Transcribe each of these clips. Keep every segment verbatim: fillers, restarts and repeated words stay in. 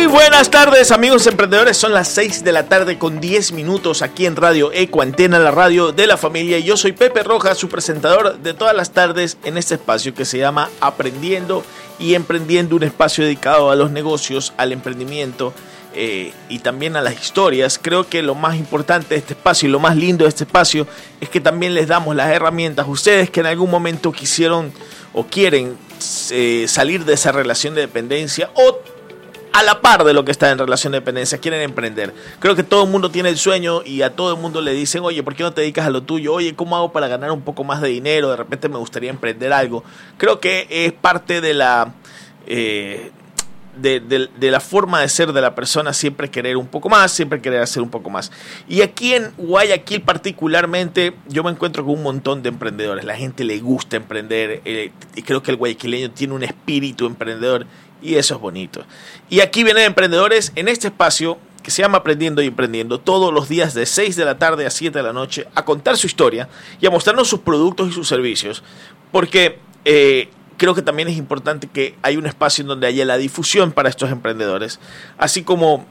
Muy buenas tardes, amigos emprendedores. Son las seis de la tarde con diez minutos aquí en Radio Eco Antena, la radio de la familia. Y yo soy Pepe Rojas, su presentador de todas las tardes en este espacio que se llama Aprendiendo y Emprendiendo, un espacio dedicado a los negocios, al emprendimiento eh, y también a las historias. Creo que lo más importante de este espacio y lo más lindo de este espacio es que también les damos las herramientas a ustedes que en algún momento quisieron o quieren eh, salir de esa relación de dependencia o a la par de lo que está en relación de dependencia, quieren emprender. Creo que todo el mundo tiene el sueño y a todo el mundo le dicen, oye, ¿por qué no te dedicas a lo tuyo? Oye, ¿cómo hago para ganar un poco más de dinero? De repente me gustaría emprender algo. Creo que es parte de la, eh, de, de, de la forma de ser de la persona, siempre querer un poco más, siempre querer hacer un poco más. Y aquí en Guayaquil particularmente, yo me encuentro con un montón de emprendedores. La gente le gusta emprender eh, y creo que el guayaquileño tiene un espíritu emprendedor. Y eso es bonito. Y aquí vienen emprendedores en este espacio que se llama Aprendiendo y Emprendiendo, todos los días de seis de la tarde a siete de la noche, a contar su historia y a mostrarnos sus productos y sus servicios. Porque eh, creo que también es importante que hay un espacio en donde haya la difusión para estos emprendedores, así como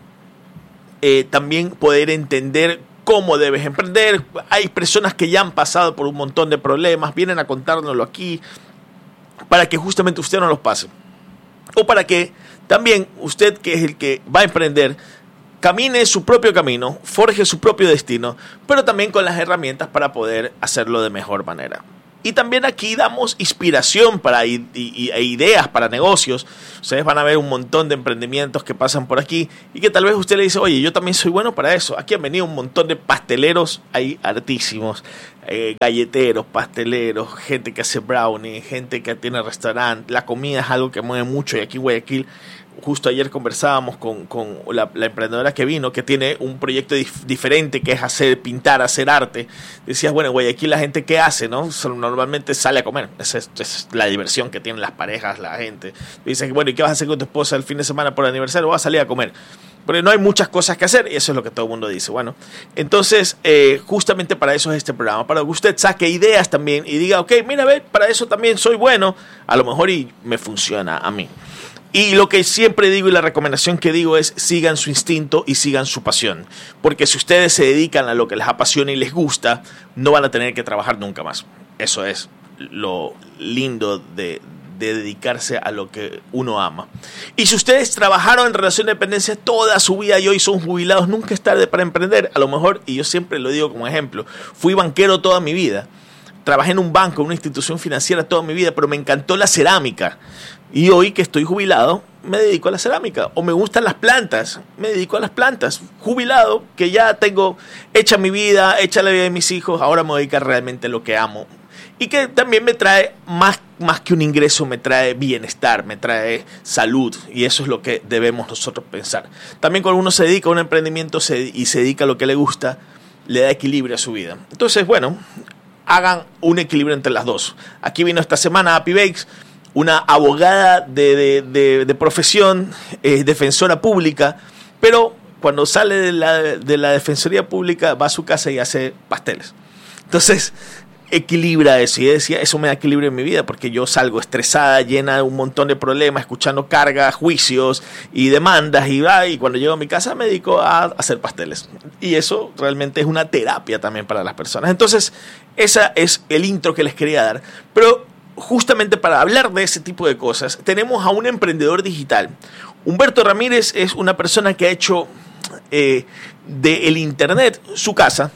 eh, también poder entender cómo debes emprender. Hay personas que ya han pasado por un montón de problemas, vienen a contárnoslo aquí para que justamente usted no los pase. O para que también usted, que es el que va a emprender, camine su propio camino, forje su propio destino, pero también con las herramientas para poder hacerlo de mejor manera. Y también aquí damos inspiración para y, y, e ideas para negocios. Ustedes van a ver un montón de emprendimientos que pasan por aquí y que tal vez usted le dice, oye, yo también soy bueno para eso. Aquí han venido un montón de pasteleros ahí hartísimos, eh, galleteros, pasteleros, gente que hace brownie, gente que tiene restaurante. La comida es algo que mueve mucho y aquí en Guayaquil, justo ayer conversábamos con, con la, la emprendedora que vino, que tiene un proyecto dif- diferente, que es hacer, pintar, hacer arte. Decías, bueno, en Guayaquil la gente, ¿qué hace? ¿No? Normalmente sale a comer. Esa es, esa es la diversión que tienen las parejas, la gente. Dices, bueno, ¿y qué vas a hacer con tu esposa el fin de semana por el aniversario? Vas a salir a comer. Porque no hay muchas cosas que hacer y eso es lo que todo el mundo dice. Bueno, entonces, eh, justamente para eso es este programa, para que usted saque ideas también y diga, ok, mira, a ver, para eso también soy bueno, a lo mejor y me funciona a mí. Y lo que siempre digo y la recomendación que digo es sigan su instinto y sigan su pasión. Porque si ustedes se dedican a lo que les apasiona y les gusta, no van a tener que trabajar nunca más. Eso es lo lindo de, de dedicarse a lo que uno ama. Y si ustedes trabajaron en relación de dependencia toda su vida y hoy son jubilados, nunca es tarde para emprender. A lo mejor, y yo siempre lo digo como ejemplo, fui banquero toda mi vida. Trabajé en un banco, en una institución financiera toda mi vida, pero me encantó la cerámica. Y hoy que estoy jubilado, me dedico a la cerámica. O me gustan las plantas, me dedico a las plantas. Jubilado, que ya tengo hecha mi vida, hecha la vida de mis hijos, ahora me voy a dedicar realmente a lo que amo. Y que también me trae, más, más que un ingreso, me trae bienestar, me trae salud. Y eso es lo que debemos nosotros pensar. También cuando uno se dedica a un emprendimiento se, y se dedica a lo que le gusta, le da equilibrio a su vida. Entonces, bueno, hagan un equilibrio entre las dos. Aquí vino esta semana Happy Bakes, una abogada de, de, de, de profesión, eh, defensora pública, pero cuando sale de la, de la defensoría pública va a su casa y hace pasteles. Entonces, equilibra eso. Y decía, eso me da equilibrio en mi vida, porque yo salgo estresada, llena de un montón de problemas, escuchando cargas, juicios y demandas, y, ah, y cuando llego a mi casa me dedico a hacer pasteles. Y eso realmente es una terapia también para las personas. Entonces, ese es el intro que les quería dar. Pero justamente para hablar de ese tipo de cosas, tenemos a un emprendedor digital. Humberto Ramírez es una persona que ha hecho eh, del internet su casa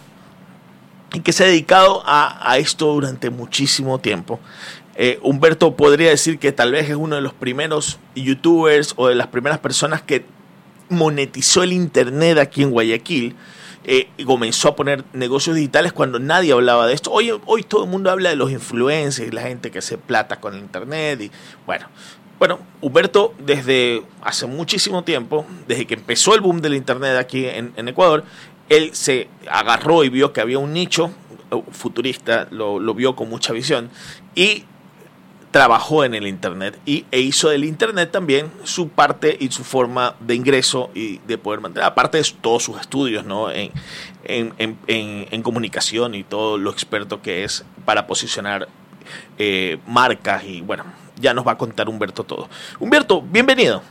y que se ha dedicado a, a esto durante muchísimo tiempo. Eh, Humberto podría decir que tal vez es uno de los primeros youtubers o de las primeras personas que monetizó el internet aquí en Guayaquil. Eh, y comenzó a poner negocios digitales cuando nadie hablaba de esto. Hoy, hoy todo el mundo habla de los influencers y la gente que hace plata con el internet. Y bueno, bueno, Humberto desde hace muchísimo tiempo, desde que empezó el boom del internet aquí en, en Ecuador, él se agarró y vio que había un nicho futurista, lo, lo vio con mucha visión y trabajó en el internet y, e hizo del internet también su parte y su forma de ingreso y de poder mantener, aparte de todos sus estudios, ¿no? en, en, en, en, en comunicación y todo lo experto que es para posicionar eh, marcas y bueno, ya nos va a contar Humberto todo. Humberto, bienvenido.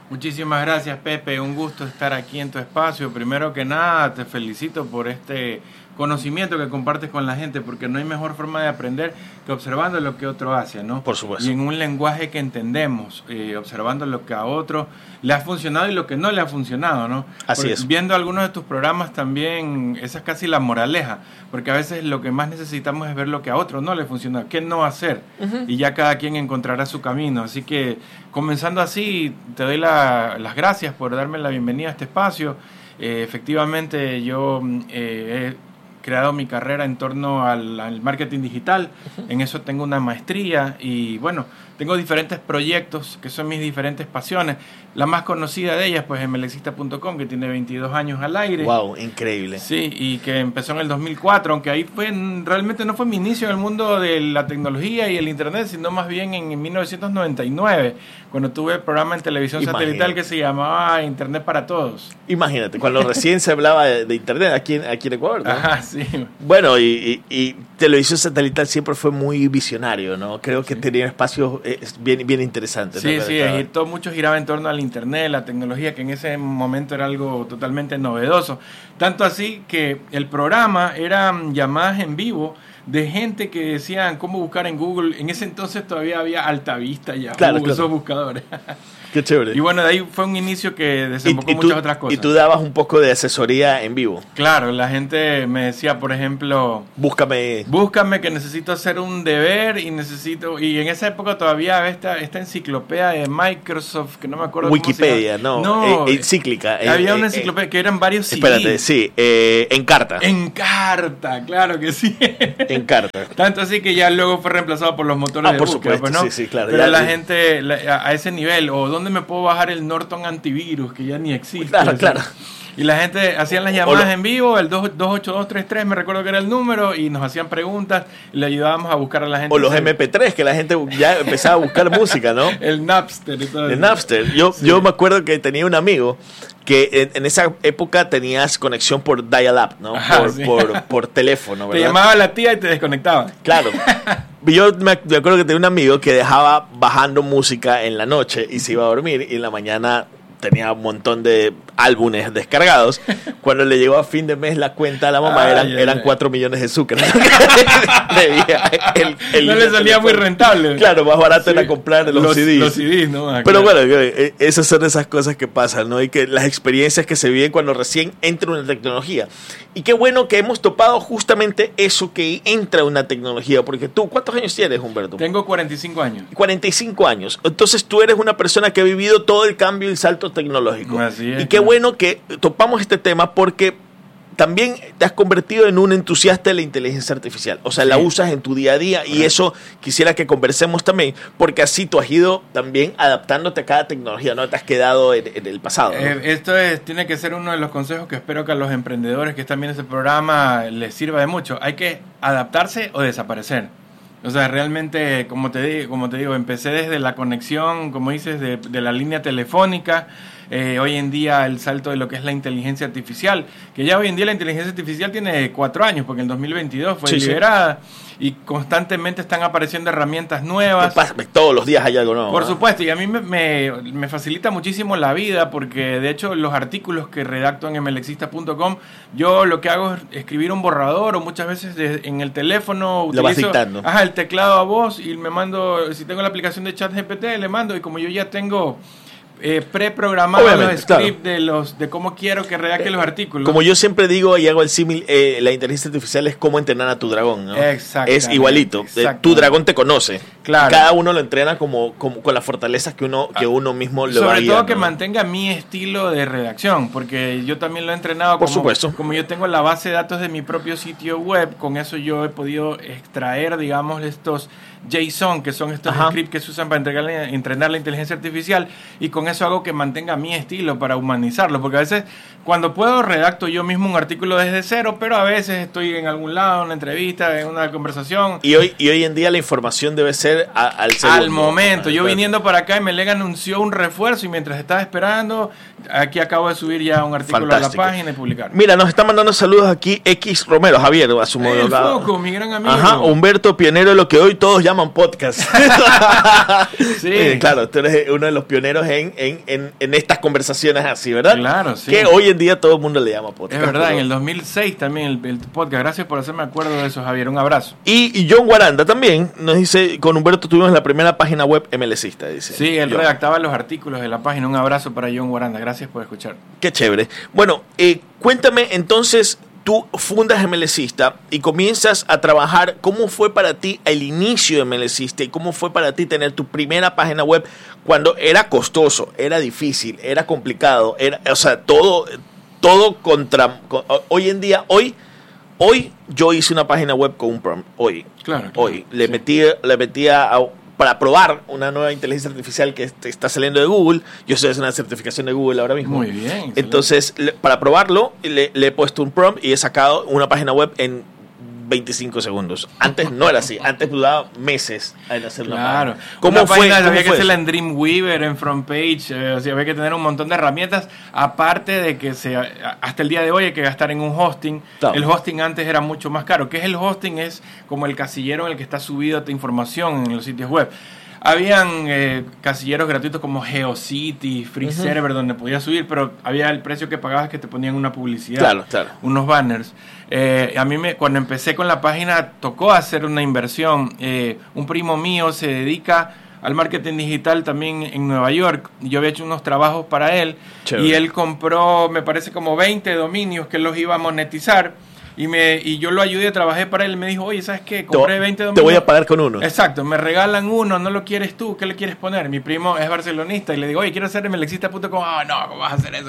Muchísimas gracias, Pepe. Un gusto estar aquí en tu espacio. Primero que nada, te felicito por este conocimiento que compartes con la gente, porque no hay mejor forma de aprender que observando lo que otro hace, ¿no? Por supuesto. Y en un lenguaje que entendemos, eh, observando lo que a otro le ha funcionado y lo que no le ha funcionado, ¿no? Así porque es. Viendo algunos de tus programas también, esa es casi la moraleja, porque a veces lo que más necesitamos es ver lo que a otro no le funciona, qué no hacer, uh-huh. y ya cada quien encontrará su camino. Así que, comenzando así, te doy la, las gracias por darme la bienvenida a este espacio. Eh, efectivamente, yo eh, he creado mi carrera en torno al, al marketing digital, uh-huh. en eso tengo una maestría y bueno, tengo diferentes proyectos que son mis diferentes pasiones. La más conocida de ellas, pues, es melexista punto com, que tiene veintidós años al aire. Wow, increíble. Sí, y que empezó en el dos mil cuatro, aunque ahí fue, realmente no fue mi inicio en el mundo de la tecnología y el internet, sino más bien en mil novecientos noventa y nueve, cuando tuve el programa en televisión Imagínate. satelital que se llamaba Internet para Todos. Imagínate, cuando recién se hablaba de, de internet aquí en, aquí en Ecuador, ¿no? Ajá, sí. Bueno, y, y, y televisión satelital siempre fue muy visionario, ¿no? Creo que sí. tenía espacios eh, bien, bien interesantes. Sí, ¿no? sí, y todo mucho giraba en torno al internet, la tecnología, que en ese momento era algo totalmente novedoso. Tanto así que el programa eran llamadas en vivo de gente que decían cómo buscar en Google. En ese entonces todavía había Altavista, Yahoo, claro, claro. esos buscadores. Qué chévere. Y bueno, de ahí fue un inicio que desembocó y, y muchas tú, otras cosas. Y tú dabas un poco de asesoría en vivo. Claro, la gente me decía, por ejemplo, búscame búscame que necesito hacer un deber y necesito, y en esa época todavía había esta, esta enciclopedia de Microsoft, que no me acuerdo Wikipedia, cómo se llama. no, no eh, encíclica. Eh, había eh, una enciclopedia eh, que eran varios C Ds. Espérate, sí, eh, Encarta. Encarta, claro que sí. Encarta. Tanto así que ya luego fue reemplazado por los motores ah, de por búsqueda, supuesto, pues, ¿no? sí, sí, claro. Pero ya, la sí. gente la, a ese nivel, o ¿dónde me puedo bajar el Norton antivirus, que ya ni existe? Claro, ¿sí? claro. Y la gente hacían las llamadas lo, en vivo, el dos ocho dos tres tres, me recuerdo que era el número, y nos hacían preguntas y le ayudábamos a buscar a la gente. O los eme pe tres, que la gente ya empezaba a buscar música, ¿no? El Napster y todo El Napster. Yo, sí. yo me acuerdo que tenía un amigo que en, en esa época tenías conexión por dial-up, ¿no? Ajá, por, sí. por, por teléfono, ¿verdad? Te llamaba la tía y te desconectaba. Claro. Yo me, me acuerdo que tenía un amigo que dejaba bajando música en la noche y se iba a dormir, y en la mañana tenía un montón de álbumes descargados. Cuando le llegó a fin de mes la cuenta a la mamá, ah, eran, ya, eran ya. cuatro millones de azúcar. el, el no le salía muy rentable. Claro, más barato sí. era comprar los, los C Ds. Los C Ds, ¿no? Ah, Pero claro. bueno, esas son esas cosas que pasan, ¿no? Y que las experiencias que se viven cuando recién entra una tecnología. Y qué bueno que hemos topado justamente eso, que entra una tecnología. Porque tú, ¿cuántos años tienes, Humberto? Tengo cuarenta y cinco años. cuarenta y cinco años. Entonces tú eres una persona que ha vivido todo el cambio y el salto tecnológico. Así es, y qué bueno que topamos este tema, porque también te has convertido en un entusiasta de la inteligencia artificial. O sea, sí. la usas en tu día a día. Correcto. Y eso quisiera que conversemos también, porque así tú has ido también adaptándote a cada tecnología, no te has quedado en, en el pasado, ¿no? Eh, esto es, tiene que ser uno de los consejos que espero que a los emprendedores que están viendo este programa les sirva de mucho. Hay que adaptarse o desaparecer. O sea, realmente, como te digo, como te digo, empecé desde la conexión, como dices, de, de la línea telefónica. Eh, hoy en día el salto de lo que es la inteligencia artificial, que ya hoy en día la inteligencia artificial tiene cuatro años, porque en dos mil veintidós fue sí, liberada, sí. y constantemente están apareciendo herramientas nuevas. Todos los días hay algo nuevo. Por ¿no? supuesto, y a mí me, me, me facilita muchísimo la vida, porque de hecho los artículos que redacto en melexista punto com, yo lo que hago es escribir un borrador, o muchas veces de, en el teléfono utilizo, lo vas dictando. Ajá, el teclado a voz, y me mando, si tengo la aplicación de ChatGPT, le mando, y como yo ya tengo Eh, preprogramado los scripts claro. de los de cómo quiero que redacte eh, los artículos. Como yo siempre digo y hago el símil, eh, la inteligencia artificial es como entrenar a tu dragón, ¿no? Es igualito. Eh, tu dragón te conoce. Claro. Cada uno lo entrena como, como con las fortalezas que uno que uno mismo le va Sobre todo guiando, que ¿no? mantenga mi estilo de redacción, porque yo también lo he entrenado. Por como, supuesto. Como yo tengo la base de datos de mi propio sitio web, con eso yo he podido extraer, digamos, estos JSON, que son estos Ajá. scripts que se usan para entregar, entrenar la inteligencia artificial, y con eso hago que mantenga mi estilo para humanizarlo, porque a veces cuando puedo redacto yo mismo un artículo desde cero, pero a veces estoy en algún lado, en una entrevista, en una conversación. Y hoy, y hoy en día la información debe ser a, al segundo. Al momento. Yo viniendo para acá, y Melega anunció un refuerzo, y mientras estaba esperando, aquí acabo de subir ya un artículo Fantástico. a la página y publicar. Mira, nos está mandando saludos aquí X Romero, Javier, a su modo. El Foco, mi gran amigo. Ajá, Humberto, pionero de lo que hoy todos llaman podcast. Sí. Eh, claro, tú eres uno de los pioneros en en, en, en estas conversaciones así, ¿verdad? Claro, sí. Que hoy en día todo el mundo le llama podcast. Es verdad, pero... en el dos mil seis también el, el podcast. Gracias por hacerme acuerdo de eso, Javier. Un abrazo. Y, y John Guaranda también nos dice, con Humberto tuvimos la primera página web MLCista, dice. Sí, él John. redactaba los artículos de la página. Un abrazo para John Guaranda. Gracias por escuchar. Qué chévere. Bueno, eh, cuéntame entonces, tú fundas MLCista y comienzas a trabajar. ¿Cómo fue para ti el inicio de MLCista y cómo fue para ti tener tu primera página web cuando era costoso, era difícil, era complicado, era, o sea, todo, todo contra... Con, hoy en día, hoy, hoy yo hice una página web con un prompt, hoy, claro, claro, hoy, le sí. metí, le metía a... para probar una nueva inteligencia artificial que está saliendo de Google. Yo estoy haciendo una certificación de Google ahora mismo. Muy bien. Excelente. Entonces, le, para probarlo, le, le he puesto un prompt y he sacado una página web en veinticinco segundos. Antes no era así. Antes dudaba meses en hacer una claro. página. ¿Cómo una fue? Página, ¿Cómo había fue que hacerla en Dreamweaver, en Frontpage. Eh, o sea, había que tener un montón de herramientas. Aparte de que se, hasta el día de hoy hay que gastar en un hosting. Claro. El hosting antes era mucho más caro. ¿Qué es el hosting? Es como el casillero en el que está subida tu información en los sitios web. Habían eh, casilleros gratuitos como GeoCity, Free uh-huh. Server, donde podías subir, pero había el precio que pagabas que te ponían una publicidad, claro, claro. unos banners. Eh, a mí me, cuando empecé con la página tocó hacer una inversión. Eh, un primo mío se dedica al marketing digital también en Nueva York. Yo había hecho unos trabajos para él. Chévere. Y él compró, me parece, como veinte dominios que él los iba a monetizar. Y me y yo lo ayudé, trabajé para él. Me dijo, oye, ¿sabes qué? Compré veinte dominios. Te voy a pagar con uno. Exacto, me regalan uno, no lo quieres tú, ¿qué le quieres poner? Mi primo es barcelonista y le digo, oye, quiero hacer mlexista punto com. Ah, no, ¿cómo vas a hacer eso?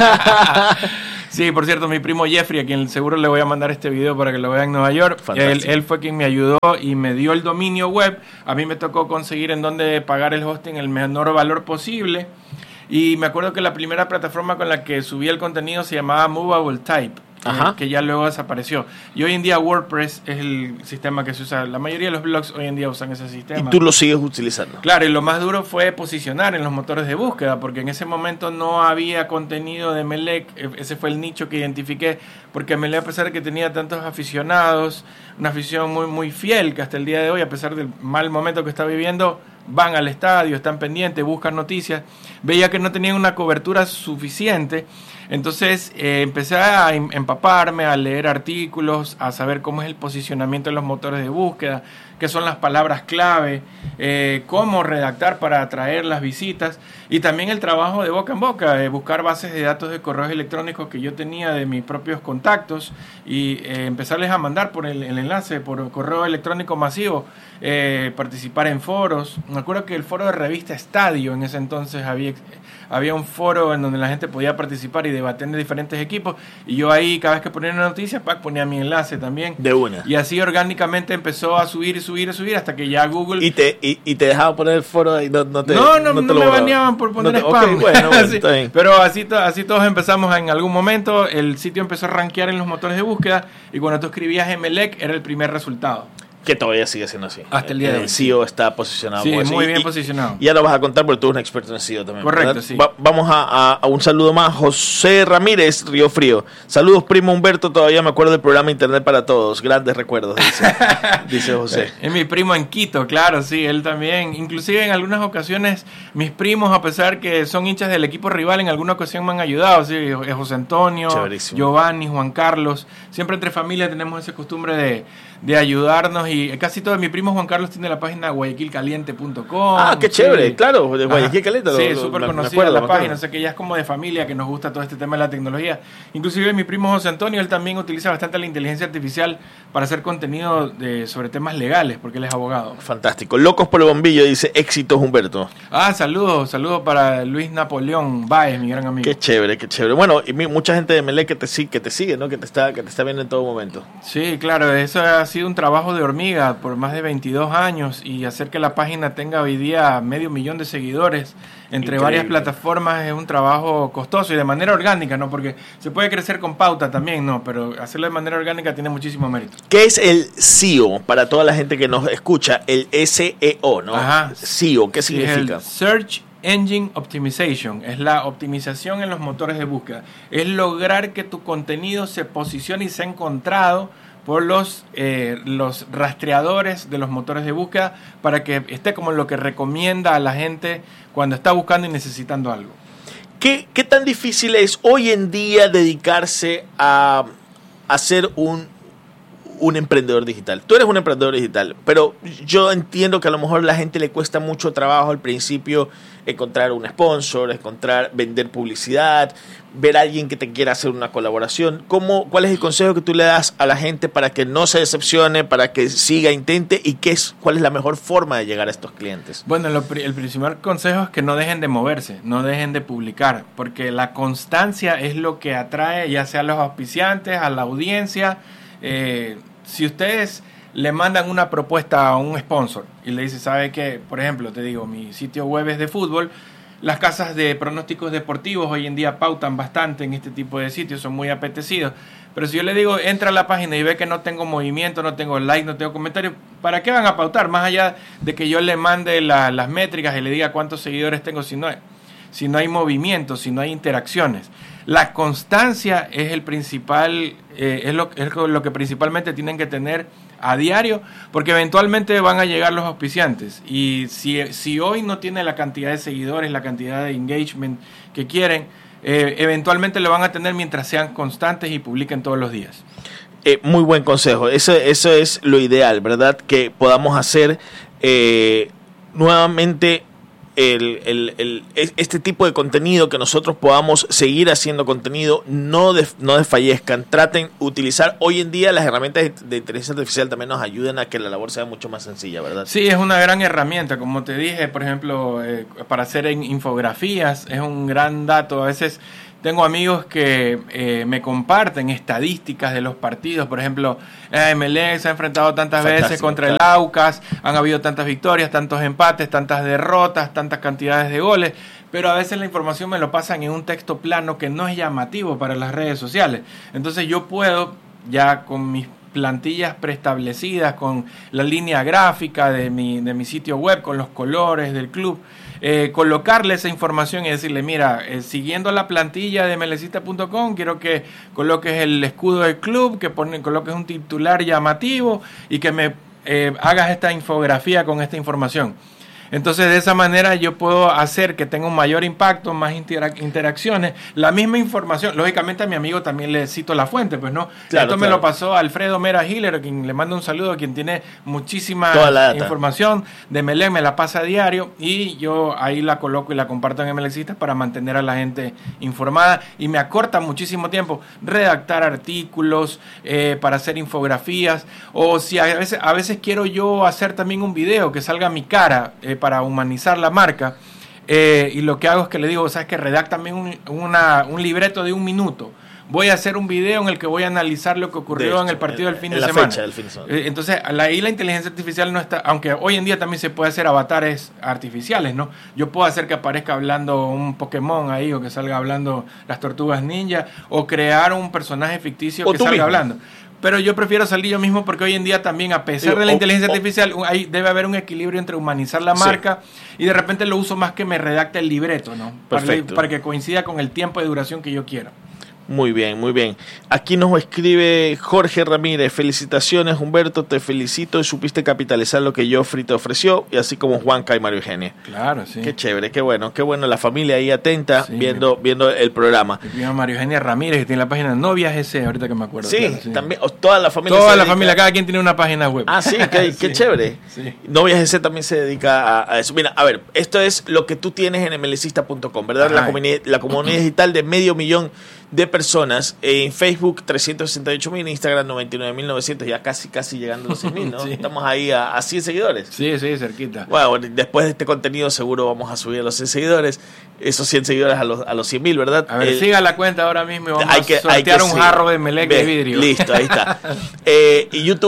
Sí, por cierto, mi primo Jeffrey, a quien seguro le voy a mandar este video para que lo vea en Nueva York. Él, él fue quien me ayudó y me dio el dominio web. A mí me tocó conseguir en dónde pagar el hosting el menor valor posible. Y me acuerdo que la primera plataforma con la que subí el contenido se llamaba Movable Type. Ajá. Que ya luego desapareció. Y hoy en día WordPress es el sistema que se usa. La mayoría de los blogs hoy en día usan ese sistema. Y tú lo sigues utilizando. Claro, y lo más duro fue posicionar en los motores de búsqueda, porque en ese momento no había contenido de Melec. Ese fue el nicho que identifiqué, porque Melec, a pesar de que tenía tantos aficionados, una afición muy, muy fiel, que hasta el día de hoy, a pesar del mal momento que está viviendo, van al estadio, están pendientes, buscan noticias. Veía que no tenían una cobertura suficiente. Entonces eh, empecé a empaparme, a leer artículos, a saber cómo es el posicionamiento de los motores de búsqueda, qué son las palabras clave, eh, cómo redactar para atraer las visitas y también el trabajo de boca en boca, de buscar bases de datos de correos electrónicos que yo tenía de mis propios contactos y eh, empezarles a mandar por el, el enlace, por correo electrónico masivo, eh, participar en foros. Me acuerdo que el foro de revista Estadio en ese entonces había... Había un foro en donde la gente podía participar y debatir de diferentes equipos. Y yo ahí, cada vez que ponía una noticia, Pac ponía mi enlace también. De una. Y así orgánicamente empezó a subir y subir y subir hasta que ya Google... ¿Y te, y, y te dejaba poner el foro ahí? No, no, te, no, no, no, no te me lo baneaban por poner no te, spam. Okay, bueno, bueno, sí, está bien. Pero así, to, así todos empezamos en algún momento. El sitio empezó a rankear en los motores de búsqueda. Y cuando tú escribías Emelec, era el primer resultado. Que todavía sigue siendo así. Hasta el día de hoy. El S E O está posicionado. Sí, como muy bien y, posicionado. Y ya lo vas a contar porque tú eres un experto en S E O también. Correcto, ¿verdad? sí. Va, vamos a, a, a un saludo más. José Ramírez, Río Frío. Saludos, primo Humberto. Todavía me acuerdo del programa Internet para Todos. Grandes recuerdos, dice, dice José. Es mi primo en Quito, claro, sí, él también. Inclusive en algunas ocasiones, mis primos, a pesar que son hinchas del equipo rival, en alguna ocasión me han ayudado. Sí, José Antonio, Chéverísimo. Giovanni, Juan Carlos. Siempre entre familia tenemos esa costumbre de, de ayudarnos y casi todo mi primo Juan Carlos tiene la página guayaquil caliente punto com. Ah, qué chévere, sí. Claro, de Guayaquil Caliente. Sí, súper conocida acuerdo, la página, o sea que ya es como de familia, que nos gusta todo este tema de la tecnología. Inclusive mi primo José Antonio, él también utiliza bastante la inteligencia artificial para hacer contenido de, sobre temas legales, porque él es abogado. Fantástico. Locos por el bombillo, dice éxitos Humberto. Ah, saludos, saludos para Luis Napoleón Báez, mi gran amigo. Qué chévere, qué chévere. Bueno, y mucha gente de Melec que te sigue, que te sigue, ¿no? Que te está, que te está viendo en todo momento. Sí, claro, eso ha sido un trabajo de hormiga por más de veintidós años y hacer que la página tenga hoy día medio millón de seguidores entre Increíble. Varias plataformas es un trabajo costoso y de manera orgánica, ¿no? Porque se puede crecer con pauta también, ¿no? Pero hacerlo de manera orgánica tiene muchísimo mérito. ¿Qué es el S E O para toda la gente que nos escucha? El S E O, ¿no? Ajá. S E O, ¿qué sí, significa? Es el Search Engine Optimization, es la optimización en los motores de búsqueda. Es lograr que tu contenido se posicione y sea encontrado por los, eh, los rastreadores de los motores de búsqueda para que esté como lo que recomienda a la gente cuando está buscando y necesitando algo. ¿Qué, qué tan difícil es hoy en día dedicarse a, a ser un, un emprendedor digital? Tú eres un emprendedor digital, pero yo entiendo que a lo mejor a la gente le cuesta mucho trabajo al principio encontrar un sponsor, encontrar, vender publicidad, ver a alguien que te quiera hacer una colaboración. ¿Cómo, ¿Cuál es el consejo que tú le das a la gente para que no se decepcione, para que siga, intente y qué es, cuál es la mejor forma de llegar a estos clientes? Bueno, lo, el principal consejo es que no dejen de moverse, no dejen de publicar, porque la constancia es lo que atrae ya sea a los auspiciantes, a la audiencia. Eh, si ustedes le mandan una propuesta a un sponsor y le dice, ¿sabe qué? Por ejemplo, te digo, mi sitio web es de fútbol. Las casas de pronósticos deportivos hoy en día pautan bastante en este tipo de sitios, son muy apetecidos. Pero si yo le digo, entra a la página y ve que no tengo movimiento, no tengo like, no tengo comentarios, ¿para qué van a pautar? Más allá de que yo le mande la, las métricas y le diga cuántos seguidores tengo, si no, si no hay movimiento, si no hay interacciones. La constancia es el principal, eh, es, lo, es lo que principalmente tienen que tener a diario, porque eventualmente van a llegar los auspiciantes y si, si hoy no tiene la cantidad de seguidores, la cantidad de engagement que quieren, eh, eventualmente lo van a tener mientras sean constantes y publiquen todos los días. Eh, muy buen consejo, eso, eso es lo ideal, ¿verdad? Que podamos hacer eh, nuevamente El, el, el, este tipo de contenido, que nosotros podamos seguir haciendo contenido, no, def, no desfallezcan, traten de utilizar hoy en día las herramientas de inteligencia artificial, también nos ayudan a que la labor sea mucho más sencilla, ¿verdad? Sí, es una gran herramienta, como te dije, por ejemplo, eh, para hacer infografías, es un gran dato. A veces tengo amigos que eh, me comparten estadísticas de los partidos. Por ejemplo, eh, M L E se ha enfrentado tantas Fantástico, veces contra claro. el Aucas, han habido tantas victorias, tantos empates, tantas derrotas, tantas cantidades de goles, pero a veces la información me lo pasan en un texto plano que no es llamativo para las redes sociales. Entonces yo puedo, ya con mis plantillas preestablecidas, con la línea gráfica de mi, de mi sitio web, con los colores del club, Eh, colocarle esa información y decirle, mira, eh, siguiendo la plantilla de melecista punto com, quiero que coloques el escudo del club, que pone, coloques un titular llamativo y que me eh, hagas esta infografía con esta información. Entonces, de esa manera yo puedo hacer que tenga un mayor impacto, más interac- interacciones, la misma información. Lógicamente a mi amigo también le cito la fuente, pues no. Claro, Esto claro. me lo pasó Alfredo Mera Hiller, a quien le mando un saludo, a quien tiene muchísima información de M L E, me la pasa a diario y yo ahí la coloco y la comparto en MLXistas para mantener a la gente informada y me acorta muchísimo tiempo redactar artículos, eh, para hacer infografías, o si a veces, a veces quiero yo hacer también un video que salga mi cara, eh, para humanizar la marca, eh, y lo que hago es que le digo, sabes que redactame un, una, un libreto de un minuto, voy a hacer un video en el que voy a analizar lo que ocurrió hecho, en el partido del fin de semana. Fecha del fin de semana. Eh, entonces ahí la inteligencia artificial no está, aunque hoy en día también se puede hacer avatares artificiales, ¿no? Yo puedo hacer que aparezca hablando un Pokémon ahí, o que salga hablando las tortugas ninja, o crear un personaje ficticio o que salga mismo. hablando. Pero yo prefiero salir yo mismo, porque hoy en día también, a pesar Digo, de la o, inteligencia o, artificial, ahí debe haber un equilibrio entre humanizar la marca, sí. y de repente lo uso más que me redacte el libreto, ¿no? Perfecto. Para, para que coincida con el tiempo de duración que yo quiero. Muy bien, muy bien. Aquí nos escribe Jorge Ramírez. Felicitaciones, Humberto, te felicito y supiste capitalizar lo que Joffrey te ofreció, y así como Juanca y Mario Eugenia. Claro, sí. Qué chévere, qué bueno, qué bueno, la familia ahí atenta, sí, viendo, viendo el programa. Y Mario Eugenia Ramírez, que tiene la página Novias S, ahorita que me acuerdo. Sí, claro, sí. también, toda la familia. Toda la dedica... familia, cada quien tiene una página web. Ah, sí, qué, sí. qué chévere. Sí. Novias S también se dedica a, a eso. Mira, a ver, esto es lo que tú tienes en melecista punto com, ¿verdad? La comunidad, la comunidad digital de medio millón de personas, en Facebook trescientos sesenta y ocho mil, en Instagram noventa y nueve mil novecientos, ya casi casi llegando a los cien mil, ¿no? Sí. Estamos ahí a, a cien seguidores. Sí, sí, cerquita. Bueno, después de este contenido seguro vamos a subir a los cien seguidores, esos cien seguidores a los, a los cien mil, ¿verdad? A ver, eh, siga la cuenta ahora mismo y vamos hay que, a sortear hay que un sí. jarro de Melec de vidrio. Listo, ahí está. eh, y YouTube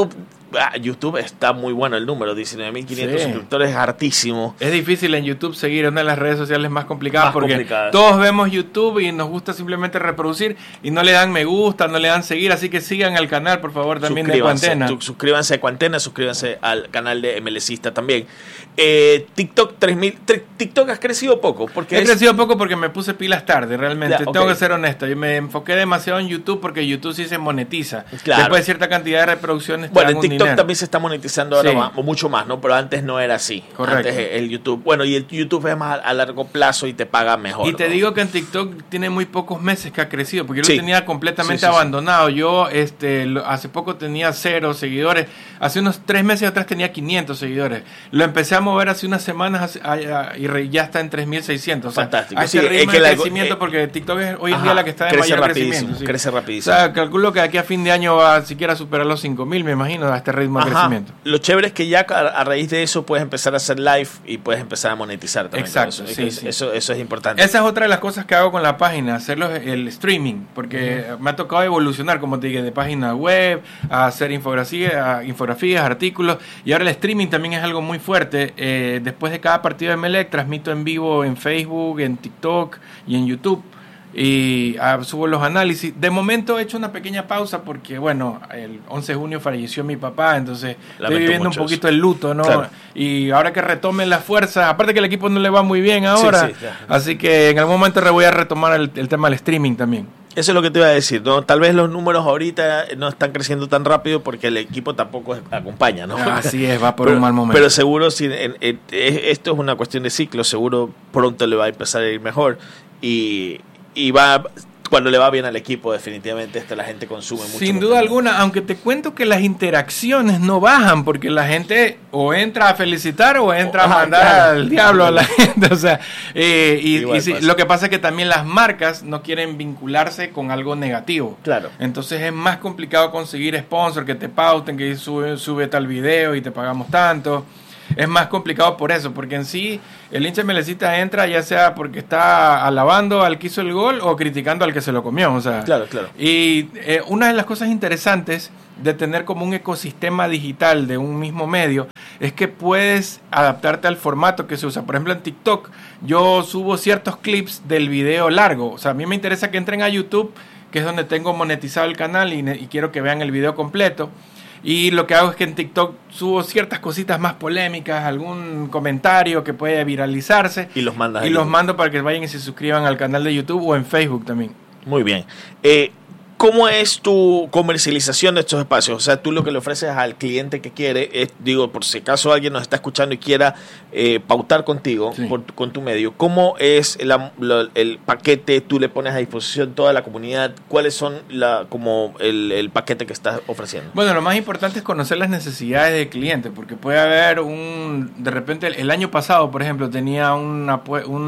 ah, YouTube está muy bueno el número, diecinueve mil quinientos sí. suscriptores, es hartísimo. Es difícil en YouTube seguir, es una de las redes sociales más complicadas más porque complicadas. Todos vemos YouTube y nos gusta simplemente reproducir y no le dan me gusta, no le dan seguir, así que sigan al canal, por favor, también de Ecuantena. Suscríbanse a Ecuantena, suscríbanse al canal de MLCista también. Eh, TikTok tres mil, TikTok has crecido poco. Porque He es... crecido poco porque me puse pilas tarde, realmente. Ya, okay. Tengo que ser honesto. Yo me enfoqué demasiado en YouTube porque YouTube sí se monetiza. Claro. Después de cierta cantidad de reproducciones. Bueno, en TikTok dinero. también se está monetizando ahora sí. más, mucho más, ¿no? Pero antes no era así. Correcto. Antes el YouTube. Bueno, y el YouTube es más a largo plazo y te paga mejor. Y te ¿no? digo que en TikTok tiene muy pocos meses que ha crecido, porque yo sí. lo tenía completamente sí, sí, abandonado. Sí. Yo este, lo, hace poco tenía cero seguidores. Hace unos tres meses atrás tenía quinientos seguidores. Lo empecé a mover hace unas semanas y ya está en tres mil seiscientos. Fantástico. O sea, sí, ritmo es que de la, crecimiento eh, porque TikTok es hoy en ajá, día la que está de crece mayor rapidísimo, crecimiento. Sí. Crece rapidísimo. O sea, calculo que aquí a fin de año va a siquiera superar los cinco mil, me imagino, a este ritmo ajá. de crecimiento. Lo chévere es que ya a, a raíz de eso puedes empezar a hacer live y puedes empezar a monetizar también. Exacto, eso. Sí, eso, sí. Eso, eso es importante. Esa es otra de las cosas que hago con la página, hacerlo el streaming, porque uh-huh. me ha tocado evolucionar, como te dije, de página web, a hacer infografías, infografías, artículos, y ahora el streaming también es algo muy fuerte. Eh, después de cada partido de Emelec, transmito en vivo en Facebook, en TikTok y en YouTube. Y ah, subo los análisis. De momento he hecho una pequeña pausa porque, bueno, el once de junio falleció mi papá, entonces Lamento estoy viviendo un poquito el luto, ¿no? Claro. Y ahora que retomen las fuerzas, aparte que el equipo no le va muy bien ahora, sí, sí, así que en algún momento voy a retomar el, el tema del streaming también. Eso es lo que te iba a decir, ¿no? Tal vez los números ahorita no están creciendo tan rápido porque el equipo tampoco acompaña, ¿no? Así es, va por pero, un mal momento. Pero seguro, si en, en, esto es una cuestión de ciclo, seguro pronto le va a empezar a ir mejor y... Y va, cuando le va bien al equipo, definitivamente esto la gente consume mucho. Sin duda alguna, aunque te cuento que las interacciones no bajan, porque la gente o entra a felicitar o entra oh, a mandar claro. al diablo a la gente. O sea, eh, y, y sí, lo que pasa es que también las marcas no quieren vincularse con algo negativo. Claro. Entonces es más complicado conseguir sponsor que te pauten, que sube, sube tal video y te pagamos tanto. Es más complicado por eso, porque en sí el hincha melecita entra ya sea porque está alabando al que hizo el gol o criticando al que se lo comió. O sea, claro, claro. Y eh, una de las cosas interesantes de tener como un ecosistema digital de un mismo medio es que puedes adaptarte al formato que se usa. Por ejemplo, en TikTok yo subo ciertos clips del video largo. O sea, a mí me interesa que entren a YouTube, que es donde tengo monetizado el canal y, y quiero que vean el video completo. Y lo que hago es que en TikTok subo ciertas cositas más polémicas, algún comentario que puede viralizarse. Y los mandas Y los mando para que vayan y se suscriban al canal de YouTube o en Facebook también. Muy bien. Eh, ¿Cómo es tu comercialización de estos espacios? O sea, tú lo que le ofreces al cliente que quiere, es, digo, por si acaso alguien nos está escuchando y quiera eh, pautar contigo, sí. por, con tu medio, ¿cómo es la, la, el paquete? ¿Tú le pones a disposición toda la comunidad? ¿Cuáles son la, como el, el paquete que estás ofreciendo? Bueno, lo más importante es conocer las necesidades del cliente, porque puede haber un, de repente, el, el año pasado, por ejemplo, tenía una,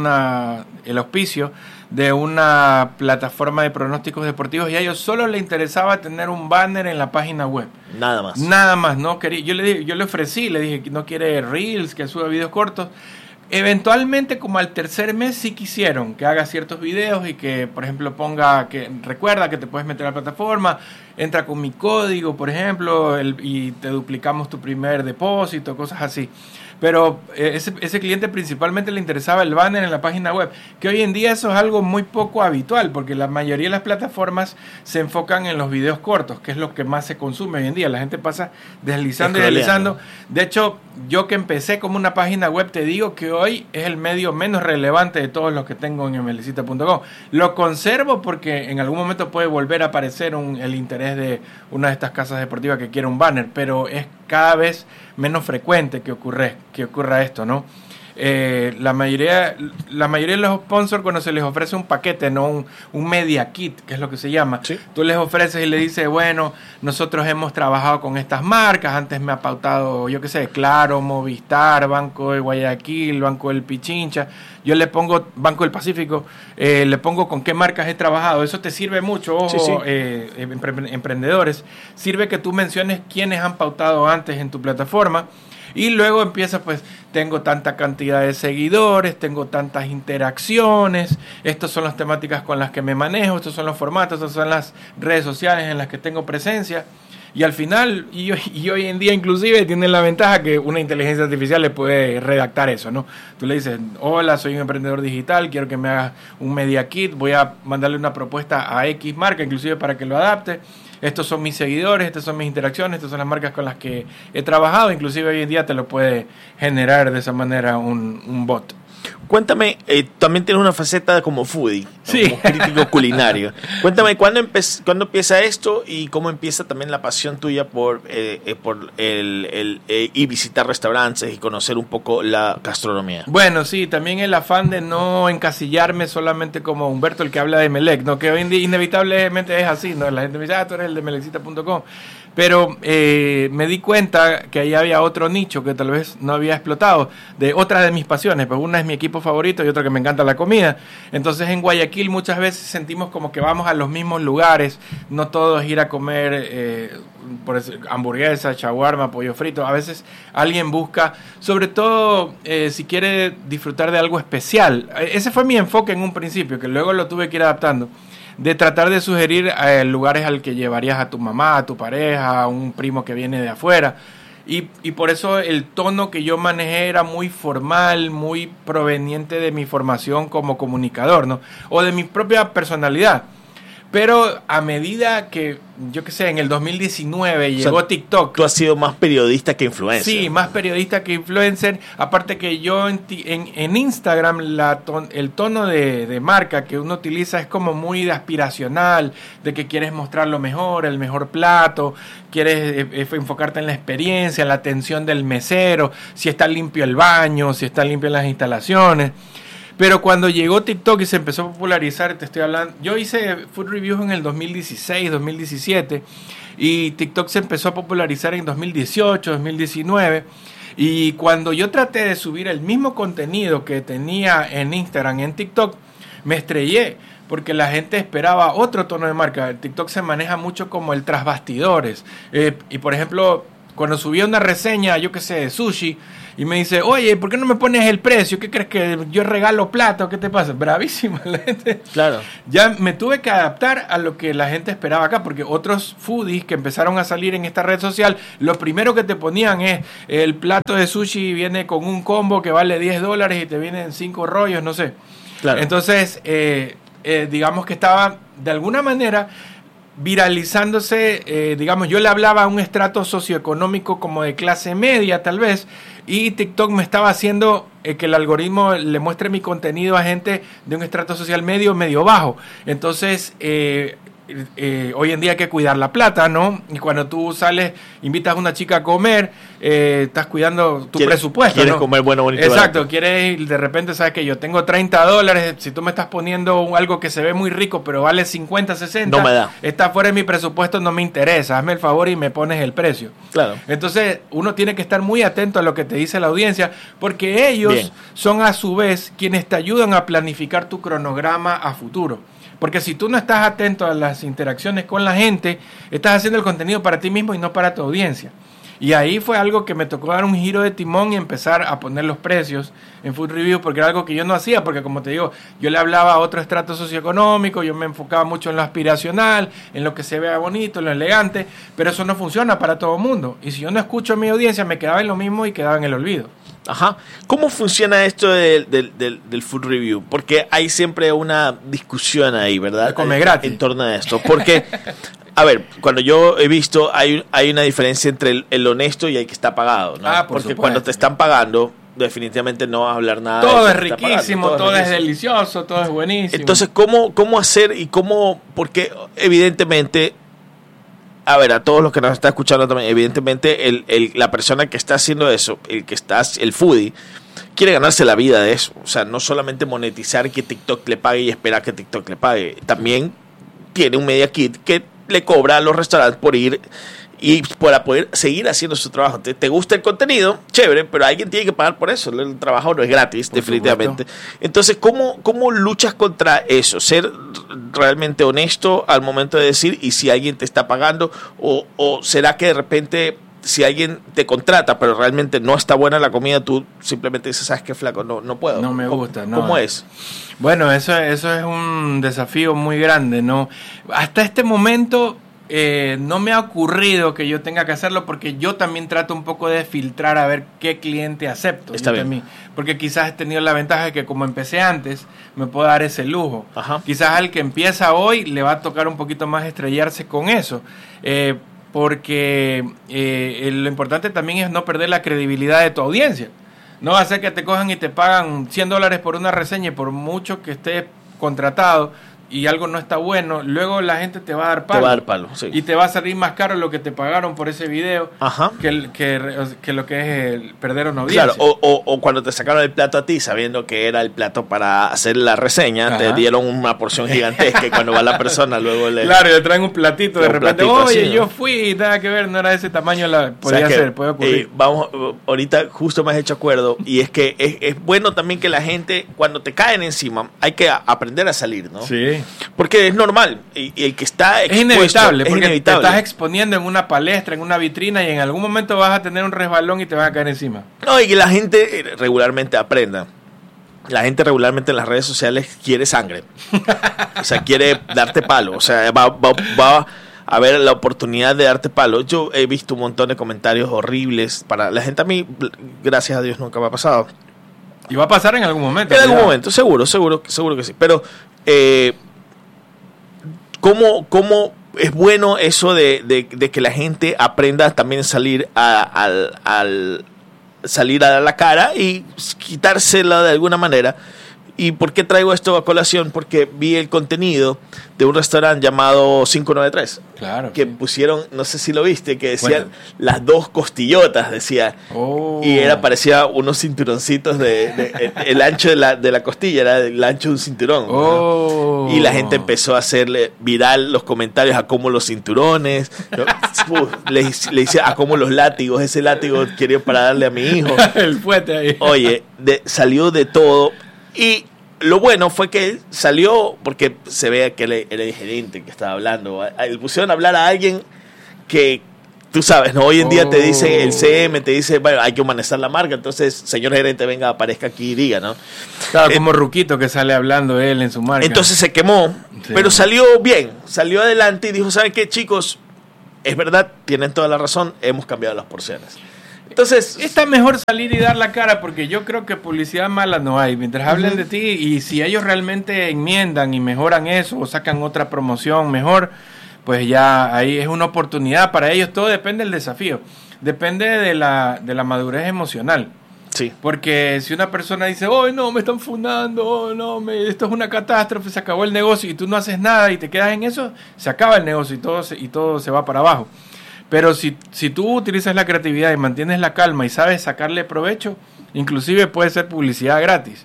una el auspicio de una plataforma de pronósticos deportivos y a ellos solo le interesaba tener un banner en la página web. Nada más. Nada más, no quería. Yo le dije, yo le ofrecí, le dije que no quiere reels, que suba videos cortos. Eventualmente, como al tercer mes, sí quisieron que haga ciertos videos y que, por ejemplo, ponga que recuerda que te puedes meter a la plataforma, entra con mi código, por ejemplo, el, y te duplicamos tu primer depósito, cosas así. Pero eh, ese, ese cliente principalmente le interesaba el banner en la página web, que hoy en día eso es algo muy poco habitual, porque la mayoría de las plataformas se enfocan en los videos cortos, que es lo que más se consume hoy en día. La gente pasa deslizando y deslizando. De hecho, yo que empecé como una página web, te digo que hoy es el medio menos relevante de todos los que tengo en mlecita punto com. Lo conservo porque en algún momento puede volver a aparecer un, el interés de una de estas casas deportivas que quiere un banner, pero es cada vez menos frecuente que ocurre que ocurra esto, ¿no? Eh, la mayoría la mayoría de los sponsors, cuando se les ofrece un paquete, no un, un media kit, que es lo que se llama, ¿sí? Tú les ofreces y le dices, bueno, nosotros hemos trabajado con estas marcas, antes me ha pautado, yo qué sé, Claro, Movistar, Banco de Guayaquil, Banco del Pichincha, yo le pongo Banco del Pacífico, eh, le pongo con qué marcas he trabajado. Eso te sirve mucho, ojo, sí, sí. Eh, empre- emprendedores, sirve que tú menciones quiénes han pautado antes en tu plataforma. Y luego empieza, pues, tengo tanta cantidad de seguidores, tengo tantas interacciones, estas son las temáticas con las que me manejo, estos son los formatos, estas son las redes sociales en las que tengo presencia. Y al final, y, y hoy en día inclusive tienen la ventaja que una inteligencia artificial le puede redactar eso, ¿no? Tú le dices, hola, soy un emprendedor digital, quiero que me hagas un media kit, voy a mandarle una propuesta a X marca, inclusive para que lo adapte. Estos son mis seguidores, estas son mis interacciones, estas son las marcas con las que he trabajado. Inclusive hoy en día te lo puede generar de esa manera un, un bot. Cuéntame, eh, también tienes una faceta como foodie, sí. como crítico culinario. Cuéntame, ¿cuándo, empe- ¿cuándo empieza esto y cómo empieza también la pasión tuya por, eh, eh, por el, el eh, y visitar restaurantes y conocer un poco la gastronomía? Bueno, sí, también el afán de no encasillarme solamente como Humberto, el que habla de Melec, ¿no? Que hoy en día inevitablemente es así, ¿no? La gente me dice, ah, tú eres el de melecita punto com. Pero eh, me di cuenta que ahí había otro nicho que tal vez no había explotado, de otra de mis pasiones, pues una es mi equipo favorito y otra que me encanta la comida. Entonces en Guayaquil muchas veces sentimos como que vamos a los mismos lugares, no todo es ir a comer eh, por eso, hamburguesa, shawarma, pollo frito. A veces alguien busca, sobre todo eh, si quiere disfrutar de algo especial. Ese fue mi enfoque en un principio, que luego lo tuve que ir adaptando, de tratar de sugerir eh, lugares al que llevarías a tu mamá, a tu pareja, a un primo que viene de afuera. Y, y por eso el tono que yo manejé era muy formal, muy proveniente de mi formación como comunicador, ¿no? O de mi propia personalidad. Pero a medida que, yo qué sé, en el dos mil diecinueve o llegó sea, TikTok. Tú has sido más periodista que influencer. Sí, más periodista que influencer. Aparte que yo en, en, en Instagram la ton, el tono de, de marca que uno utiliza es como muy de aspiracional, de que quieres mostrar lo mejor, el mejor plato, quieres eh, enfocarte en la experiencia, en la atención del mesero, si está limpio el baño, si están limpias las instalaciones. Pero cuando llegó TikTok y se empezó a popularizar, te estoy hablando, yo hice food reviews en el dos mil dieciséis, dos mil diecisiete, y TikTok se empezó a popularizar en dos mil dieciocho, dos mil diecinueve, y cuando yo traté de subir el mismo contenido que tenía en Instagram, en TikTok, me estrellé, porque la gente esperaba otro tono de marca. El TikTok se maneja mucho como el tras bastidores, eh, y por ejemplo, cuando subí una reseña, yo qué sé, de sushi, y me dice, oye, ¿por qué no me pones el precio? ¿Qué crees que yo regalo plata? ¿Qué te pasa? Bravísima la gente. Claro. Ya me tuve que adaptar a lo que la gente esperaba acá, porque otros foodies que empezaron a salir en esta red social, lo primero que te ponían es, el plato de sushi viene con un combo que vale diez dólares y te vienen cinco rollos, no sé. Claro. Entonces, eh, eh, digamos que estaba, de alguna manera, viralizándose, eh, digamos, yo le hablaba a un estrato socioeconómico como de clase media tal vez, y TikTok me estaba haciendo eh, que el algoritmo le muestre mi contenido a gente de un estrato social medio, medio bajo. Entonces, eh, eh, hoy en día hay que cuidar la plata, ¿no? Y cuando tú sales, invitas a una chica a comer, eh, estás cuidando tu presupuesto, quieres ¿no? comer bueno, bonito. Exacto, barato. Quieres, de repente sabes que yo tengo treinta dólares, si tú me estás poniendo un, algo que se ve muy rico, pero vale cincuenta, sesenta, no me da. Está fuera de mi presupuesto, no me interesa, hazme el favor y me pones el precio. Claro. Entonces, uno tiene que estar muy atento a lo que te dice la audiencia, porque ellos Bien. son a su vez quienes te ayudan a planificar tu cronograma a futuro. Porque si tú no estás atento a las interacciones con la gente, estás haciendo el contenido para ti mismo y no para tu audiencia. Y ahí fue algo que me tocó dar un giro de timón y empezar a poner los precios en Food Review, porque era algo que yo no hacía, porque como te digo, yo le hablaba a otro estrato socioeconómico, yo me enfocaba mucho en lo aspiracional, en lo que se vea bonito, en lo elegante, pero eso no funciona para todo el mundo. Y si yo no escucho a mi audiencia, me quedaba en lo mismo y quedaba en el olvido. Ajá. ¿Cómo funciona esto del, del, del, del food review? Porque hay siempre una discusión ahí, ¿verdad? Come gratis. En torno a esto. Porque, a ver, cuando yo he visto, hay, hay una diferencia entre el, el honesto y el que está pagado, ¿no? Ah, por Porque supuesto. Cuando te están pagando, definitivamente no vas a hablar nada. Todo de es riquísimo, todo, todo es, es delicioso, todo es buenísimo. Entonces, ¿cómo, cómo hacer y cómo? Porque evidentemente... A ver, a todos los que nos están escuchando también, evidentemente el, el, la persona que está haciendo eso, el que está, el foodie, quiere ganarse la vida de eso. O sea, no solamente monetizar que TikTok le pague y esperar que TikTok le pague. También tiene un media kit que le cobra a los restaurantes por ir y para poder seguir haciendo su trabajo. ¿Te, te gusta el contenido? Chévere, pero alguien tiene que pagar por eso. El trabajo no es gratis, por definitivamente. Supuesto. Entonces, ¿cómo, ¿cómo luchas contra eso? Ser realmente honesto al momento de decir y si alguien te está pagando o, o será que de repente si alguien te contrata pero realmente no está buena la comida, tú simplemente dices, ¿sabes qué, flaco? No, no puedo. No me gusta, ¿Cómo, no. ¿Cómo es? Bueno, eso, eso es un desafío muy grande, ¿no? Hasta este momento eh, no me ha ocurrido que yo tenga que hacerlo porque yo también trato un poco de filtrar a ver qué cliente acepto. Está bien. También, porque quizás he tenido la ventaja de que como empecé antes, me puedo dar ese lujo. Ajá. Quizás al que empieza hoy le va a tocar un poquito más estrellarse con eso. Eh, porque eh, lo importante también es no perder la credibilidad de tu audiencia. No va a ser que te cojan y te pagan cien dólares por una reseña y por mucho que estés contratado y algo no está bueno, luego la gente te va a dar palo. Te va a dar palo, sí. Y te va a salir más caro lo que te pagaron por ese video. Ajá. Que, el, que, que lo que es el perder una audiencia. Claro, o, o, o cuando te sacaron el plato a ti, sabiendo que era el plato para hacer la reseña, ajá, te dieron una porción gigantesca y cuando va la persona luego le... Claro, le traen un platito de un repente, platito oye, así, ¿no? yo fui, nada que ver, no era de ese tamaño, la podía o sea, ser, que, puede ocurrir. Eh, vamos, ahorita justo me has hecho acuerdo, y es que es, es bueno también que la gente, cuando te caen encima, hay que a, aprender a salir, ¿no? Sí. Porque es normal, y, y el que está expuesto, es inevitable, es porque inevitable. te estás exponiendo en una palestra, en una vitrina, y en algún momento vas a tener un resbalón y te van a caer encima. No, y que la gente regularmente aprenda. La gente regularmente en las redes sociales quiere sangre. O sea, quiere darte palo. O sea, va, va, va a haber la oportunidad de darte palo. Yo he visto un montón de comentarios horribles para la gente. A mí, gracias a Dios, nunca me ha pasado. Y va a pasar en algún momento. En algún momento, seguro, seguro, seguro que sí. Pero, eh, ¿cómo, cómo es bueno eso de, de, de que la gente aprenda también a salir a, al, al salir a dar la cara y quitársela de alguna manera? ¿Y por qué traigo esto a colación? Porque vi el contenido de un restaurante llamado cinco noventa y tres. Claro. Que sí. pusieron, no sé si lo viste, que decían Bueno. las dos costillotas, decía. Oh. Y era, parecía unos cinturoncitos de, de, de el ancho de la, de la costilla, era el ancho de un cinturón. Oh. ¿no? Y la gente empezó a hacerle viral los comentarios a cómo los cinturones, ¿no? Uf, le, le decía a cómo los látigos, ese látigo quería para darle a mi hijo. El fuete ahí. Oye, de, salió de todo. Y lo bueno fue que él salió, porque se ve que él era el gerente que estaba hablando. Le pusieron a hablar a alguien que, tú sabes, ¿no? Hoy en día oh. te dice, el C M te dice, bueno, hay que humanizar la marca. Entonces, señor gerente, venga, aparezca aquí y diga, ¿no? Claro, eh, como Ruquito que sale hablando él en su marca. Entonces se quemó, sí. pero salió bien, salió adelante y dijo, ¿saben qué, chicos? Es verdad, tienen toda la razón, hemos cambiado las porciones. Entonces, está mejor salir y dar la cara porque yo creo que publicidad mala no hay. Mientras uh-huh. hablen de ti y si ellos realmente enmiendan y mejoran eso o sacan otra promoción mejor, pues ya ahí es una oportunidad para ellos. Todo depende del desafío. Depende de la, de la madurez emocional. Sí. Porque si una persona dice, oh no, me están fundando, oh no, me, esto es una catástrofe, se acabó el negocio y tú no haces nada y te quedas en eso, se acaba el negocio y todo se, y todo se va para abajo. Pero si, si tú utilizas la creatividad y mantienes la calma y sabes sacarle provecho, inclusive puede ser publicidad gratis.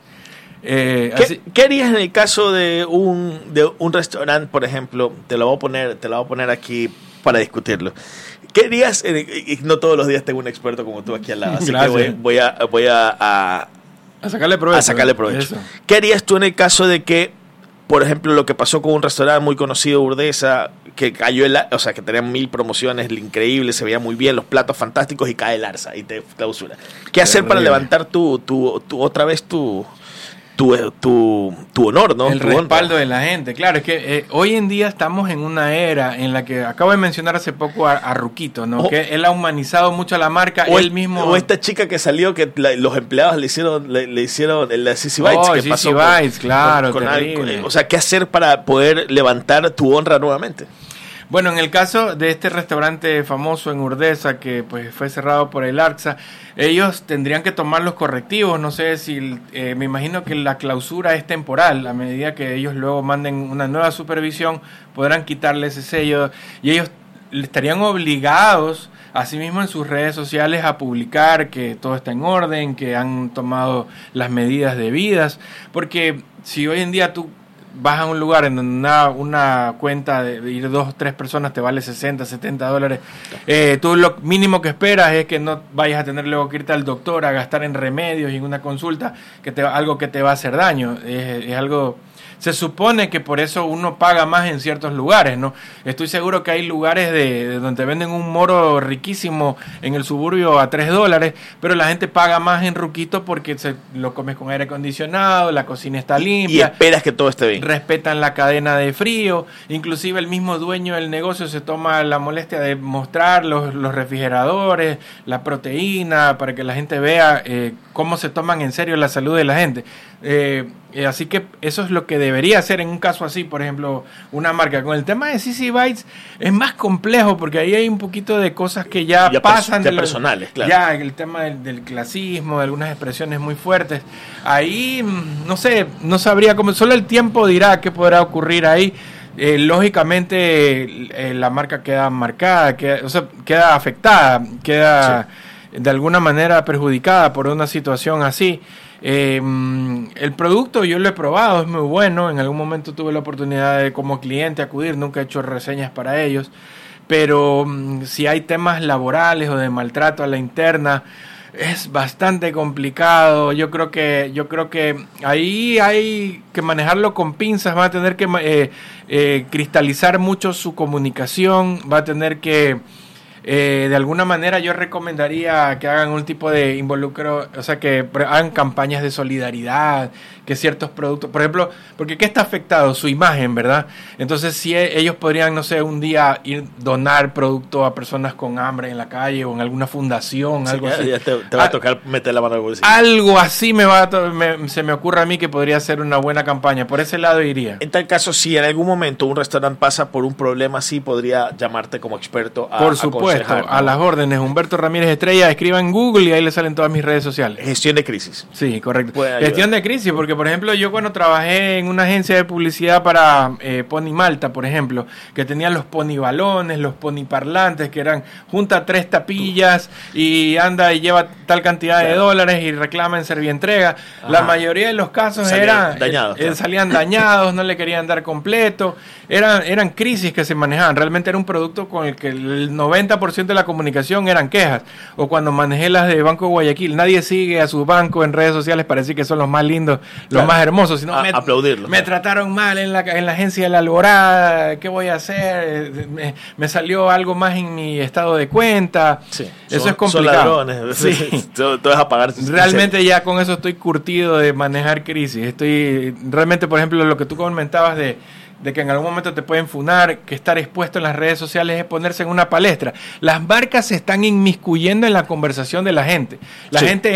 Eh, ¿Qué, así, ¿Qué harías en el caso de un, de un restaurante, por ejemplo? Te lo voy a poner, te lo voy a poner aquí para discutirlo. ¿Qué harías? En, y no todos los días tengo un experto como tú aquí al lado, así Gracias. que voy, voy a, voy a, a, a sacarle provecho. A sacarle provecho. Eso. ¿Qué harías tú en el caso de que, por ejemplo, lo que pasó con un restaurante muy conocido, Urdesa, que cayó el, o sea, que tenía mil promociones, increíble, se veía muy bien, los platos fantásticos y cae el alza y te clausura? ¿Qué hacer Terrible. para levantar tu, tu, tu otra vez tu, tu, tu, tu honor, ¿no? El tu respaldo honra. de la gente. Claro, es que eh, hoy en día estamos en una era en la que acabo de mencionar hace poco a, a Ruquito, ¿no? O, que él ha humanizado mucho a la marca, o él el, mismo. O esta chica que salió que la, los empleados le hicieron le, le hicieron la Sissy Bites oh, que Sissy pasó Bites, con, claro, con, con terrible. algo, o sea, ¿qué hacer para poder levantar tu honra nuevamente? Bueno, en el caso de este restaurante famoso en Urdesa que pues fue cerrado por el ARCSA, ellos tendrían que tomar los correctivos. No sé si, eh, me imagino que la clausura es temporal. A medida que ellos luego manden una nueva supervisión, podrán quitarle ese sello y ellos estarían obligados, asimismo en sus redes sociales, a publicar que todo está en orden, que han tomado las medidas debidas. Porque si hoy en día tú vas a un lugar en donde una, una cuenta de ir dos o tres personas te vale sesenta, setenta dólares, eh, tú lo mínimo que esperas es que no vayas a tener luego que irte al doctor a gastar en remedios y en una consulta, que te, algo que te va a hacer daño. Es, es algo se supone que por eso uno paga más en ciertos lugares, ¿no? Estoy seguro que hay lugares de, de donde venden un moro riquísimo en el suburbio a tres dólares, pero la gente paga más en Ruquito porque se lo comes con aire acondicionado, la cocina está limpia. Y esperas que todo esté bien. Respetan la cadena de frío, inclusive el mismo dueño del negocio se toma la molestia de mostrar los, los refrigeradores, la proteína, para que la gente vea eh, cómo se toman en serio la salud de la gente. Eh, eh, así que eso es lo que debería hacer en un caso así, por ejemplo, una marca. Con el tema de C C Bites es más complejo porque ahí hay un poquito de cosas que ya, ya pasan de de personales, claro. Ya el tema del, del clasismo, de algunas expresiones muy fuertes. Ahí, no sé, no sabría cómo, solo el tiempo dirá qué podrá ocurrir ahí. Eh, lógicamente eh, la marca queda marcada, queda, o sea, queda afectada, queda sí. de alguna manera perjudicada por una situación así. Eh, el producto yo lo he probado, es muy bueno. En algún momento tuve la oportunidad de como cliente acudir, nunca he hecho reseñas para ellos, pero um, si hay temas laborales o de maltrato a la interna, es bastante complicado. Yo creo que yo creo que ahí hay que manejarlo con pinzas, va a tener que eh, eh, cristalizar mucho su comunicación, va a tener que Eh, de alguna manera yo recomendaría que hagan un tipo de involucro, o sea, que hagan campañas de solidaridad, que ciertos productos, por ejemplo, porque ¿qué está afectado? Su imagen, ¿verdad? Entonces, si ellos podrían, no sé, un día ir donar producto a personas con hambre en la calle o en alguna fundación, sí, algo ya, así. Ya te, te va a, a tocar meter la mano al bolsillo. Algo así me va a to- me, se me ocurre a mí que podría ser una buena campaña. Por ese lado iría. En tal caso, si en algún momento un restaurante pasa por un problema así, podría llamarte como experto a Por supuesto. ¿no? A las órdenes, Humberto Ramírez Estrella, escriba en Google y ahí le salen todas mis redes sociales. Gestión de crisis. Sí, correcto. Gestión de crisis, porque por ejemplo yo cuando trabajé en una agencia de publicidad para eh, Pony Malta, por ejemplo, que tenían los pony balones, los pony parlantes, que eran junta tres tapillas y anda y lleva tal cantidad claro. de dólares y reclama en Servientrega. Ajá. La mayoría de los casos salían eran dañados, eh, claro. salían dañados, no le querían dar completo. Eran, eran crisis que se manejaban. Realmente era un producto con el que el noventa por ciento de la comunicación eran quejas. O cuando manejé las de Banco Guayaquil, nadie sigue a su banco en redes sociales para decir que son los más lindos, los claro. más hermosos, sino a, me, aplaudirlos. Me claro. trataron mal en la, en la agencia de la Alborada, ¿qué voy a hacer? Me, me salió algo más en mi estado de cuenta. Sí. Eso son, es complicado. Son ladrones. Sí. todo, todo es apagar. Realmente ya con eso estoy curtido de manejar crisis. Estoy realmente, por ejemplo, lo que tú comentabas de de que en algún momento te pueden funar, que estar expuesto en las redes sociales es ponerse en una palestra. Las marcas se están inmiscuyendo en la conversación de la gente. La sí. gente